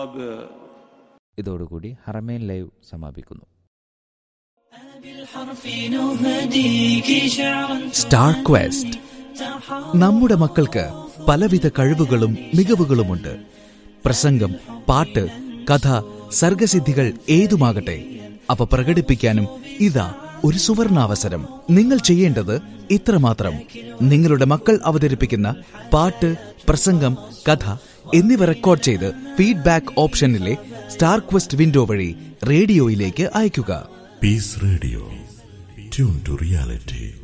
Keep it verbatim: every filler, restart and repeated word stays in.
ഇതോടുകൂടി ഹറമേൻ ലൈവ് സമാപിക്കുന്നു. Star question. നമ്മുടെ മക്കൾക്ക് പലവിധ കഴിവുകളും മികവുകളുമുണ്ട്. പ്രസംഗം, പാട്ട്, കഥ, സർഗസിദ്ധികൾ ഏതുമാകട്ടെ, അവ പ്രകടിപ്പിക്കാനും ഇതാ ഒരു സുവർണാവസരം. നിങ്ങൾ ചെയ്യേണ്ടത് ഇത്രമാത്രം: നിങ്ങളുടെ മക്കൾ അവതരിപ്പിക്കുന്ന പാട്ട്, പ്രസംഗം, കഥ എന്നിവ റെക്കോർഡ് ചെയ്ത് ഫീഡ്ബാക്ക് ഓപ്ഷനിലെ സ്റ്റാർ ക്വസ്റ്റ് വിൻഡോ വഴി റേഡിയോയിലേക്ക് അയയ്ക്കുക. Piece radio, tune to reality.